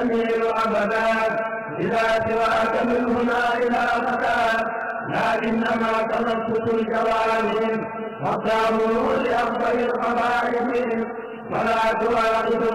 أمير أبدا إذا سواك من هنا إلى غدا، لكنما تنفس الجوانب والدار لأفضل القبائل، فلا تواخذ